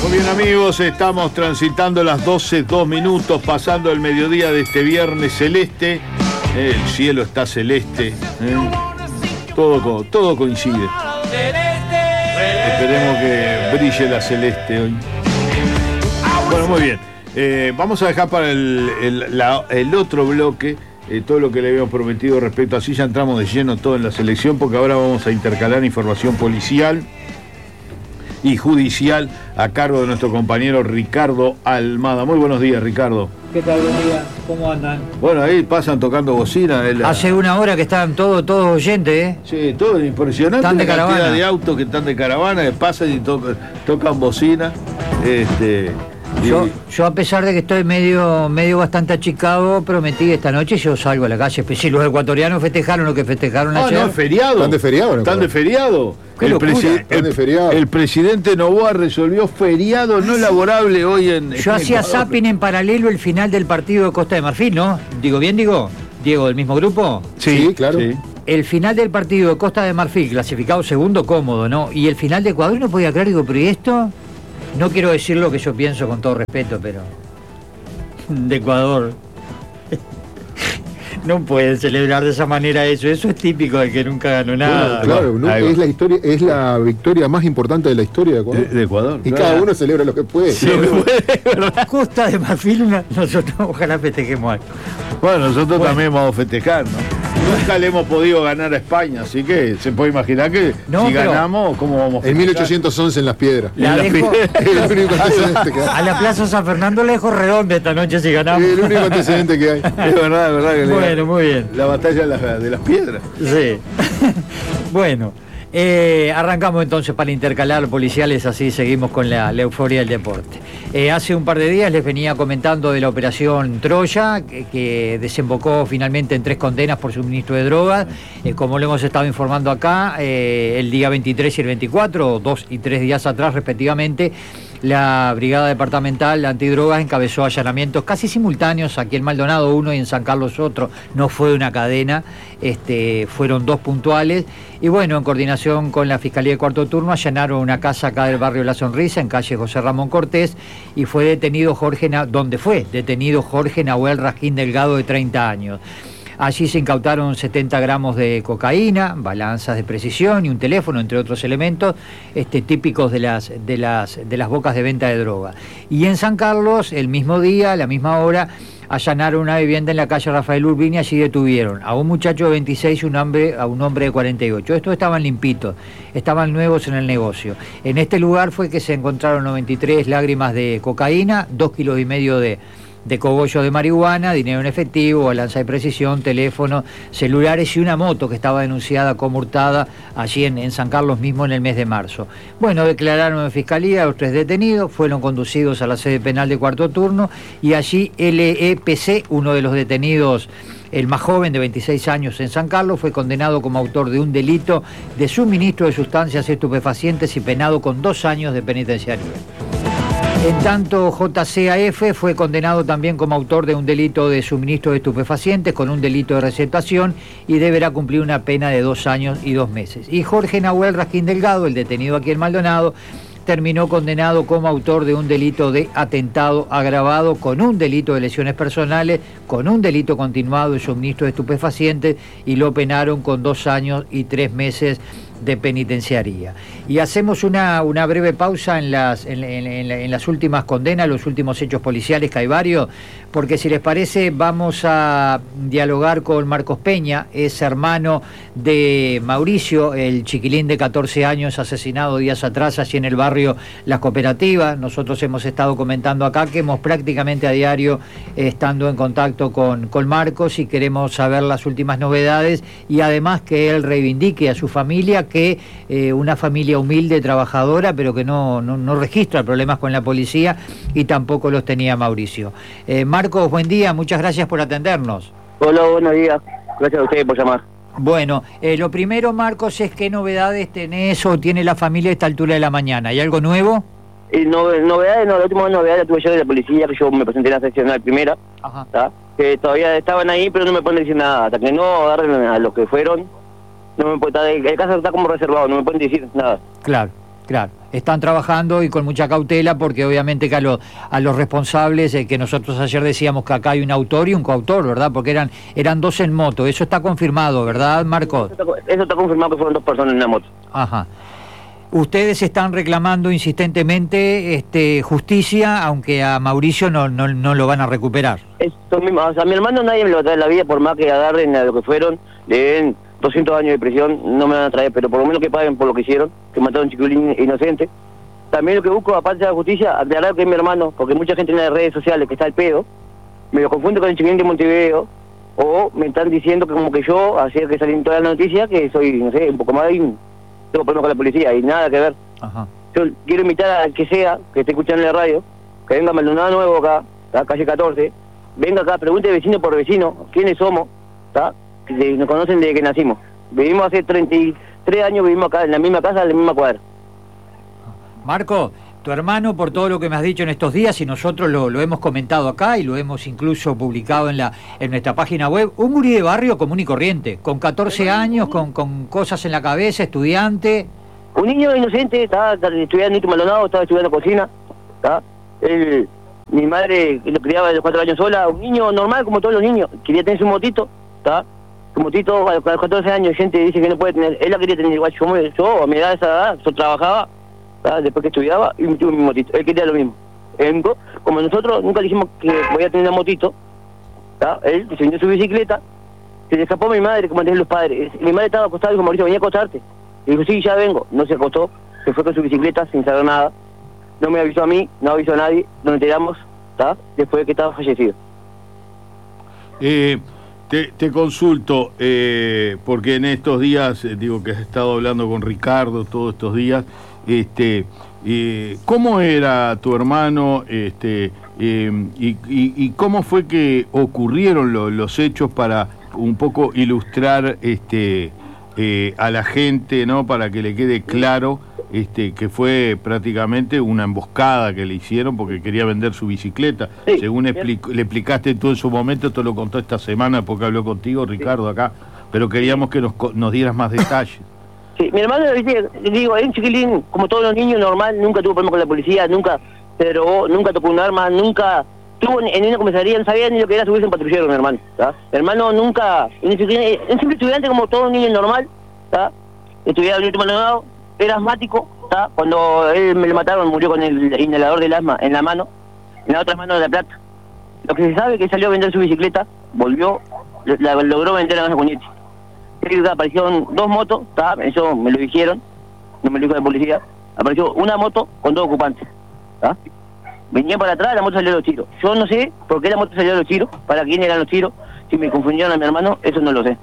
Muy bien, amigos, estamos transitando las 12:02, pasando el mediodía de este viernes celeste. El cielo está celeste. Todo coincide. Esperemos que brille la celeste hoy. Bueno, muy bien. Vamos a dejar para el otro bloque todo lo que le habíamos prometido respecto. Así ya entramos de lleno todo en la selección, porque ahora vamos a intercalar información policial y judicial a cargo de nuestro compañero Ricardo Almada. Muy buenos días, Ricardo. ¿Qué tal? Buen día. ¿Cómo andan? Bueno, ahí pasan tocando bocina. Hace una hora que están todos oyentes, ¿eh? Sí, todo impresionante. Están de la cantidad caravana de autos que están de caravana, que pasan y tocan bocina. Yo a pesar de que estoy medio bastante achicado, prometí esta noche yo salgo a la calle. Si los ecuatorianos festejaron lo que festejaron ayer. No, feriado. ¿Están de feriado? ¿No? ¿Están de feriado? El presidente Noboa resolvió feriado no laborable hoy en... Yo hacía zapping en paralelo el final del partido de Costa de Marfil, ¿no? ¿Digo bien, Diego, del mismo grupo? Sí, claro. Sí. El final del partido de Costa de Marfil, clasificado segundo, cómodo, ¿no? Y el final de Ecuador, no podía creer, digo, pero ¿y esto? No quiero decir lo que yo pienso con todo respeto, pero... de Ecuador... no pueden celebrar de esa manera eso. Eso es típico de que nunca ganó nada. Bueno, claro, es la historia, es la victoria más importante de la historia de Ecuador. De Ecuador. Y cada uno celebra lo que puede. Sí, Costa de Marfil, nosotros ojalá festejemos algo. Bueno, nosotros también vamos a festejar, ¿no? Nunca le hemos podido ganar a España, así que se puede imaginar que si ganamos, ¿cómo vamos a festejar? En 1811 en Las Piedras. A la Plaza San Fernando le dejo redonda esta noche si ganamos. Es el único antecedente que hay. Es verdad que bueno, muy bien. La batalla de las piedras. Sí. Bueno, arrancamos entonces para intercalar policiales, así seguimos con la euforia del deporte. Hace un par de días les venía comentando de la operación Troya, que desembocó finalmente en 3 condenas por suministro de drogas. Como lo hemos estado informando acá, el día 23 y el 24, 2 y 3 días atrás respectivamente, la Brigada Departamental Antidrogas encabezó allanamientos casi simultáneos aquí en Maldonado uno y en San Carlos otro. No fue una cadena, fueron 2 puntuales. Y bueno, en coordinación con la Fiscalía de Cuarto Turno, allanaron una casa acá del barrio La Sonrisa, en calle José Ramón Cortés, y fue detenido Jorge Nahuel Rasquín Delgado, de 30 años. Allí se incautaron 70 gramos de cocaína, balanzas de precisión y un teléfono, entre otros elementos típicos de las bocas de venta de droga. Y en San Carlos, el mismo día, a la misma hora, allanaron una vivienda en la calle Rafael Urbina. Allí detuvieron a un muchacho de 26 y a un hombre de 48. Estos estaban limpitos, estaban nuevos en el negocio. En este lugar fue que se encontraron 93 lágrimas de cocaína, 2,5 kilos de cogollo de marihuana, dinero en efectivo, balanza de precisión, teléfono, celulares y una moto que estaba denunciada como hurtada allí en San Carlos mismo en el mes de marzo. Bueno, declararon en Fiscalía los 3 detenidos, fueron conducidos a la sede penal de Cuarto Turno y allí LEPC, uno de los detenidos, el más joven de 26 años en San Carlos, fue condenado como autor de un delito de suministro de sustancias estupefacientes y penado con 2 años de penitenciaría. En tanto, JCAF fue condenado también como autor de un delito de suministro de estupefacientes con un delito de receptación y deberá cumplir una pena de 2 años y 2 meses. Y Jorge Nahuel Rasquín Delgado, el detenido aquí en Maldonado, terminó condenado como autor de un delito de atentado agravado con un delito de lesiones personales, con un delito continuado de suministro de estupefacientes y lo penaron con 2 años y 3 meses de penitenciaría. Y hacemos una breve pausa en las últimas condenas, los últimos hechos policiales, que hay varios, porque si les parece vamos a dialogar con Marcos Peña, es hermano de Mauricio, el chiquilín de 14 años asesinado días atrás allí en el barrio Las Cooperativas. Nosotros hemos estado comentando acá que hemos prácticamente a diario estando en contacto con Marcos y queremos saber las últimas novedades y además que él reivindique a su familia, que una familia humilde, trabajadora, pero que no registra problemas con la policía y tampoco los tenía Mauricio. Marcos, buen día, muchas gracias por atendernos. Hola, buenos días, gracias a ustedes por llamar. Bueno, lo primero, Marcos, es qué novedades tenés o tiene la familia a esta altura de la mañana. ¿Hay algo nuevo? Novedades, no, la última novedad la tuve yo de la policía, que yo me presenté en la seccional primera, que todavía estaban ahí, pero no me pueden decir nada, hasta que no agarren a los que fueron. No me puede, el caso está como reservado, no me pueden decir nada. Claro. Claro, están trabajando y con mucha cautela porque obviamente que a los responsables, que nosotros ayer decíamos que acá hay un autor y un coautor, ¿verdad? Porque eran dos en moto, eso está confirmado, ¿verdad, Marco? Eso está confirmado que fueron 2 personas en la moto. Ajá. Ustedes están reclamando insistentemente justicia, aunque a Mauricio no lo van a recuperar. Esto mismo, o sea, a mi hermano nadie me lo va a traer la vida, por más que agarren a lo que fueron, le den 200 años de prisión, no me van a traer, pero por lo menos que paguen por lo que hicieron, que mataron a un chiquilín inocente. También lo que busco, aparte de la justicia, aclarar que es mi hermano, porque mucha gente en las redes sociales que está al pedo, me lo confunde con el chiquilín de Montevideo, o me están diciendo que como que yo, ayer que salí en todas las noticias, que soy, no sé, un poco más y tengo problemas con la policía, y nada que ver. Ajá. Yo quiero invitar al que sea, que esté escuchando en la radio, que venga a Maldonado Nuevo acá, calle 14, venga acá, pregunte vecino por vecino, quiénes somos, ¿tá? Que nos conocen desde que nacimos. Vivimos hace 33 años, vivimos acá, en la misma casa, en la misma cuadra. Marco, tu hermano, por todo lo que me has dicho en estos días, y nosotros lo hemos comentado acá y lo hemos incluso publicado en nuestra página web, un gurí de barrio común y corriente, con 14 años, con cosas en la cabeza, estudiante. Un niño inocente, estaba estudiando en Maldonado, estaba estudiando cocina, ¿tá? Mi madre lo criaba de los 4 años sola, un niño normal como todos los niños, quería tener su motito, ¿tá? Su motito a los 14 años, gente dice que no puede tener, él la quería tener igual, yo a mi edad, esa edad, yo trabajaba, ¿tá? Después que estudiaba, y me tuve mi motito, él quería lo mismo. Como nosotros nunca dijimos que voy a tener una motito, ¿tá? Él se vendió su bicicleta, se le escapó a mi madre, como antes los padres, mi madre estaba acostada, dijo, Mauricio, venía a acostarte. Y dijo, sí, ya vengo. No se acostó, se fue con su bicicleta sin saber nada. No me avisó a mí, no avisó a nadie. Nos enteramos, ¿tá? Después de que estaba fallecido. Te consulto, porque en estos días, digo que has estado hablando con Ricardo todos estos días, ¿cómo era tu hermano y cómo fue que ocurrieron los hechos para un poco ilustrar a la gente, ¿no? Para que le quede claro que fue prácticamente una emboscada que le hicieron porque quería vender su bicicleta. Sí, según le explicaste tú en su momento, te lo contó esta semana porque habló contigo Ricardo acá, pero queríamos que nos dieras más detalles. Sí, mi hermano, digo, es un chiquilín, como todos los niños, normal, nunca tuvo problemas con la policía, nunca se drogó, nunca tocó un arma, nunca estuvo en una comisaría, no sabía ni lo que era subirse un patrullero, mi hermano, ¿tá? Mi hermano nunca, es un simple estudiante como todo un niño normal, ¿tá? Estudiaba en el último grado, era asmático, ¿tá? Cuando él me lo mataron, murió con el inhalador del asma en la mano, en la otra mano de la plata. Lo que se sabe es que salió a vender su bicicleta, volvió, la logró vender a Granja Cuñete. Aparecieron 2 motos, ¿tá? Eso me lo dijeron, no me lo dijo la policía. Apareció una moto con 2 ocupantes, ¿tá? Venía para atrás, la moto salió a los tiros. Yo no sé por qué la moto salió a los tiros, para quién eran los tiros, si me confundieron a mi hermano, eso no lo sé.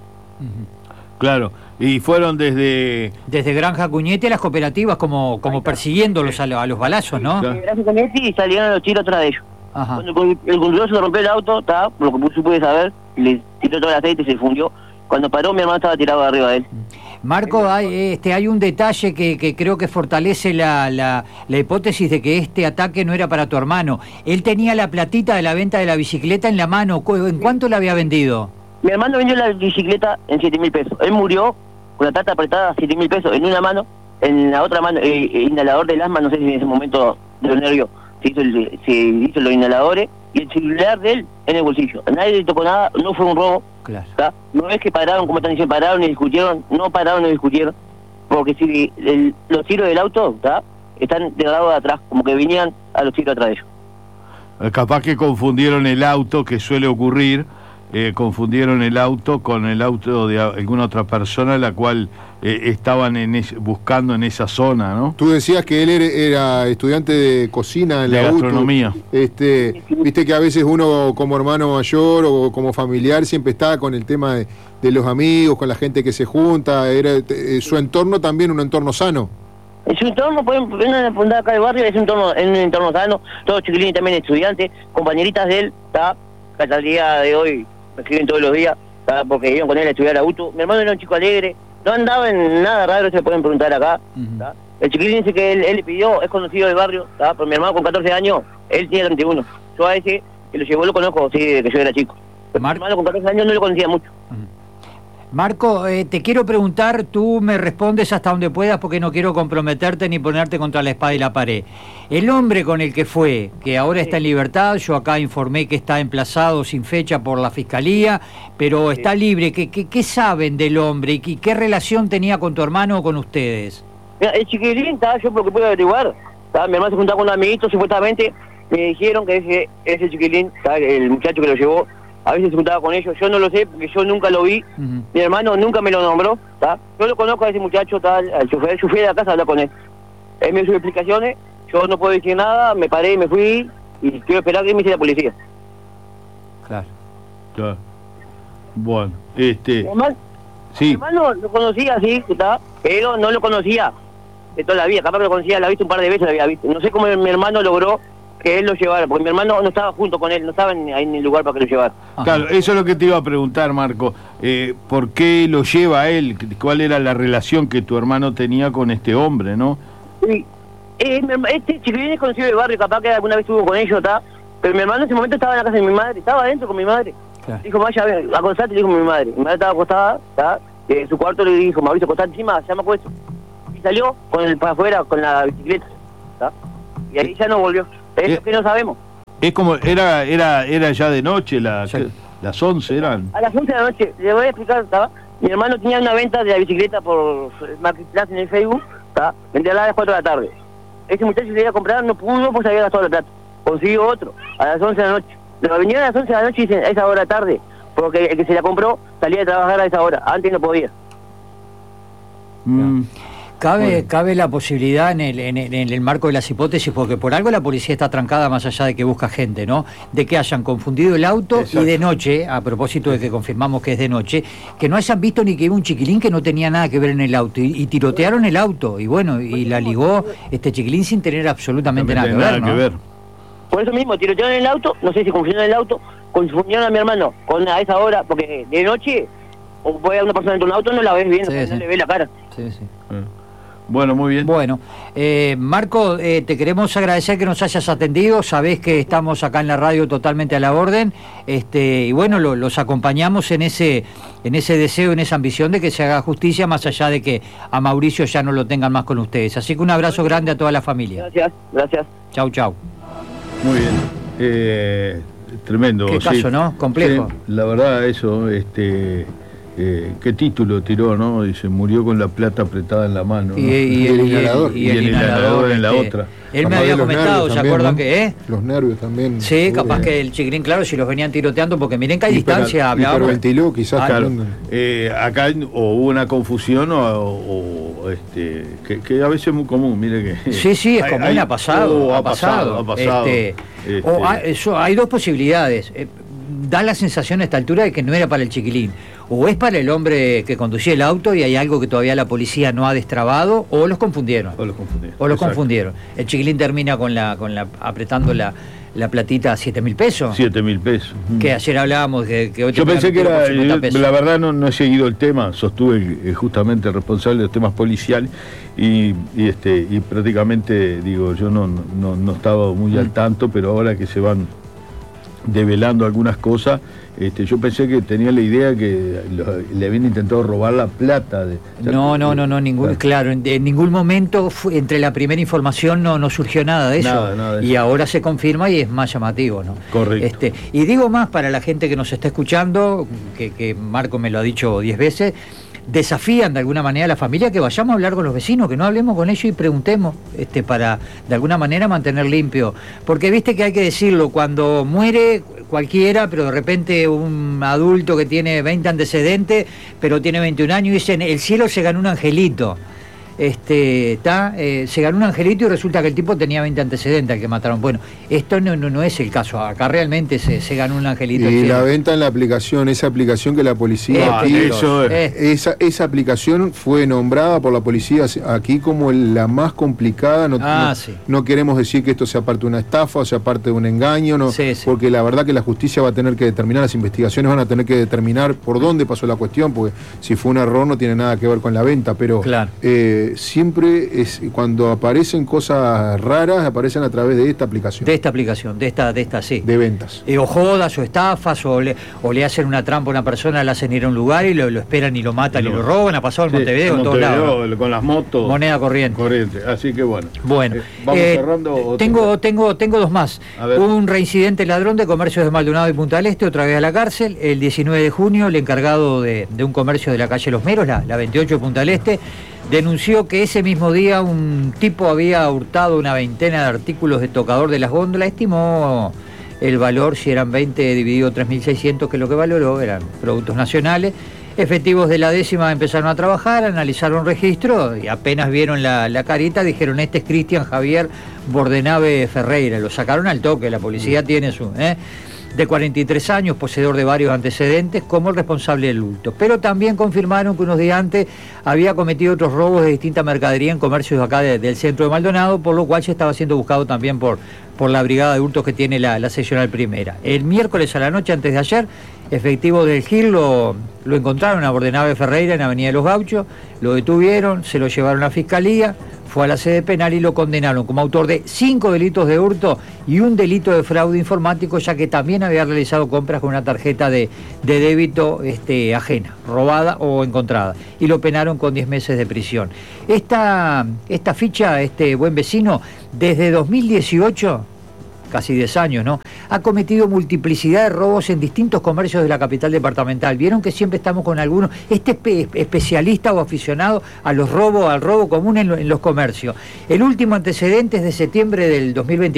Claro, y fueron desde Granja Cuñete a las cooperativas como persiguiéndolos a los balazos, ¿no? Claro. Granja Cuñete y salieron a los tiros atrás de ellos. Ajá. Cuando el conductor se rompió el auto, ¿tá? Por lo que pude saber, le tiró todo el aceite y se fundió. Cuando paró, mi hermano estaba tirado arriba de él. Marco, hay un detalle que creo que fortalece la hipótesis de que este ataque no era para tu hermano. Él tenía la platita de la venta de la bicicleta en la mano. ¿En cuánto la había vendido? Mi hermano vendió la bicicleta en 7.000 pesos. Él murió con la plata apretada, 7.000 pesos en una mano, en la otra mano, el inhalador del asma, no sé si en ese momento de los nervios se hizo los inhaladores, y el celular de él en el bolsillo. Nadie le tocó nada, no fue un robo. Claro. ¿Tá? No es que pararon, como están diciendo, pararon y discutieron, no pararon y discutieron, porque si los tiros del auto, ¿tá? Están del lado de atrás, como que venían a los tiros atrás de ellos. Capaz que confundieron el auto, que suele ocurrir, confundieron el auto con el auto de alguna otra persona, la cual estaban buscando en esa zona, ¿no? Tú decías que él era estudiante de cocina en de la gastronomía. Viste que a veces uno como hermano mayor o como familiar siempre está con el tema de los amigos, con la gente que se junta, su entorno también un entorno sano. En su entorno, pueden apuntar acá del barrio, es un entorno sano, todos chiquilines también estudiantes, compañeritas de él, ¿tá? Que hasta el día de hoy me escriben todos los días, ¿tá? Porque iban con él a estudiar auto. Mi hermano era un chico alegre, no andaba en nada raro, se pueden preguntar acá, ¿tá? El chiquilín dice que él le pidió, es conocido del barrio, ¿tá? Pero mi hermano con 14 años, él tiene 31. Yo a ese que lo llevó lo conozco, sí, desde que yo era chico. Pero mi hermano con 14 años no lo conocía mucho. Marco, te quiero preguntar, tú me respondes hasta donde puedas porque no quiero comprometerte ni ponerte contra la espada y la pared. El hombre con el que fue, que ahora está en libertad, yo acá informé que está emplazado sin fecha por la Fiscalía, pero está libre. ¿Qué saben del hombre y qué relación tenía con tu hermano o con ustedes? Mira, el chiquilín, yo por lo que puedo averiguar, mi hermano se juntaba con un amiguito, supuestamente me dijeron que ese chiquilín, el muchacho que lo llevó, a veces se juntaba con ellos. Yo no lo sé porque yo nunca lo vi. Mi hermano nunca me lo nombró. Yo lo conozco a ese muchacho, al chofer. Yo fui a la casa a hablar con él. Él me dio sus explicaciones. Yo no puedo decir nada. Me paré y me fui. Y quiero esperar que me hiciera la policía. Claro. Claro. Bueno, Mi hermano lo conocía, sí, pero no lo conocía de toda la vida. Capaz que lo conocía, lo había visto un par de veces, lo había visto. No sé cómo mi hermano logró que él lo llevara, porque mi hermano no estaba junto con él, no estaba ahí en el lugar para que lo llevara. Claro, eso es lo que te iba a preguntar, Marco. ¿Por qué lo lleva a él? ¿Cuál era la relación que tu hermano tenía con este hombre, no? Sí. Este chiquilín es conocido del barrio, capaz que alguna vez estuvo con ellos, pero mi hermano en ese momento estaba en la casa de mi madre, estaba adentro con mi madre. Claro. Dijo, vaya, acostate, le dijo mi madre. Mi madre estaba acostada, en su cuarto le dijo, Mauricio, acostate encima, ya me acuesto. Y salió para afuera con la bicicleta, y ahí ya no volvió. Eso que no sabemos. Es como, era ya de noche, las 11 eran. A las 11 de la noche, le voy a explicar, mi hermano tenía una venta de la bicicleta por Marketplace en el Facebook, vendía a las 4 de la tarde. Ese muchacho se iba a comprar, no pudo, pues había gastado la plata. Consiguió otro, a las 11 de la noche. Lo vinieron a las 11 de la noche y dicen, a esa hora tarde, porque el que se la compró salía a trabajar a esa hora, antes no podía. Cabe la posibilidad en el marco de las hipótesis, porque por algo la policía está trancada más allá de que busca gente, ¿no? De que hayan confundido el auto. Exacto. Y de noche, a propósito de que confirmamos que es de noche, que no hayan visto ni que iba un chiquilín que no tenía nada que ver en el auto y tirotearon el auto y bueno, y la ligó este chiquilín sin tener absolutamente nada que ver. Por eso mismo, tirotearon el auto, no sé si confundieron el auto, confundieron a mi hermano a esa hora, porque de noche, o puede haber una persona dentro de un auto, no la ves bien, no le ves la cara. Sí. Bueno, muy bien. Bueno, Marco, te queremos agradecer que nos hayas atendido. Sabés que estamos acá en la radio totalmente a la orden. Y bueno, los acompañamos en ese deseo, en esa ambición de que se haga justicia, más allá de que a Mauricio ya no lo tengan más con ustedes. Así que un abrazo grande a toda la familia. Gracias. Chau. Muy bien. Tremendo. Qué caso, ¿no? Complejo. Sí, la verdad, eso, ¿qué título tiró, no? Dice, murió con la plata apretada en la mano, ¿no? Y el inhalador. Y el inhalador en la otra. Él me había comentado, ¿se acuerdan que Los nervios también. Sí, capaz que el chiquilín, claro, si los venían tiroteando, porque miren que hay distancia, hablábamos. Hiperventiló, quizás. Acá o hubo una confusión que a veces es muy común, mire que... Sí, es común, ha pasado. Hay dos posibilidades. Da la sensación a esta altura de que no era para el chiquilín. O es para el hombre que conducía el auto y hay algo que todavía la policía no ha destrabado, o los confundieron. O los confundieron. El chiquilín termina con la apretando la platita a 7.000 pesos. 7.000 pesos. Que ayer hablábamos de que hoy... Yo pensé que era... La verdad no he seguido el tema, sostuve justamente el responsable de los temas policiales y prácticamente, digo, yo no estaba muy al tanto, pero ahora que se van develando algunas cosas, yo pensé que tenía la idea que le habían intentado robar la plata. Claro, en ningún momento entre la primera información no surgió nada de eso. Nada de y eso. Ahora se confirma y es más llamativo, ¿no? Correcto. Y digo más para la gente que nos está escuchando, que Marco me lo ha dicho 10 veces, desafían de alguna manera a la familia que vayamos a hablar con los vecinos, que no hablemos con ellos y preguntemos, para de alguna manera mantener limpio, porque viste que hay que decirlo, cuando muere cualquiera, pero de repente un adulto que tiene 20 antecedentes, pero tiene 21 años, y dicen, el cielo se ganó un angelito. Se ganó un angelito y resulta que el tipo tenía 20 antecedentes al que mataron. Bueno, esto no es el caso. Acá realmente se ganó un angelito. Y la venta en la aplicación, esa aplicación que la policía esa aplicación fue nombrada por la policía aquí como la más complicada. No queremos decir que esto sea parte de una estafa o sea parte de un engaño, porque la verdad que la justicia va a tener que determinar, las investigaciones van a tener que determinar por dónde pasó la cuestión, porque si fue un error no tiene nada que ver con la venta, pero claro. siempre es cuando aparecen cosas raras, aparecen a través de esta aplicación. De esta aplicación, de esta sí. De ventas. O jodas, o estafas, o le hacen una trampa a una persona, la hacen ir a un lugar y lo esperan y lo matan y lo roban. Ha pasado en Montevideo, en todos lados. Con las motos. Moneda corriente. Así que bueno. Bueno. Vamos cerrando. Tengo dos más. Un reincidente ladrón de comercios de Maldonado y Punta del Este, otra vez a la cárcel. El 19 de junio, el encargado de un comercio de la calle Los Meros, la 28 de Punta del Este, denunció que ese mismo día un tipo había hurtado una veintena de artículos de tocador de las góndolas. Estimó el valor, si eran 20 dividido 3.600, que lo que valoró eran productos nacionales. Efectivos de la 10ª empezaron a trabajar, analizaron registro y apenas vieron la carita, dijeron: este es Cristian Javier Bordenave Ferreira. Lo sacaron al toque, la policía tiene su... de 43 años, poseedor de varios antecedentes, como el responsable del hurto. Pero también confirmaron que unos días antes había cometido otros robos de distinta mercadería en comercios acá del centro de Maldonado, por lo cual se estaba siendo buscado también por la brigada de hurtos que tiene la seccional primera. El miércoles a la noche, antes de ayer, efectivos del GIR lo encontraron a Bordenave Ferreira en Avenida de los Gauchos, lo detuvieron, se lo llevaron a la fiscalía, fue a la sede penal y lo condenaron como autor de 5 delitos de hurto y un delito de fraude informático, ya que también había realizado compras con una tarjeta de débito ajena, robada o encontrada, y lo penaron con 10 meses de prisión. Esta ficha, buen vecino, desde 2018, casi 10 años, ¿no?, ha cometido multiplicidad de robos en distintos comercios de la capital departamental. Vieron que siempre estamos con algunos, especialista o aficionado al robo común en los comercios. El último antecedente es de septiembre del 2024.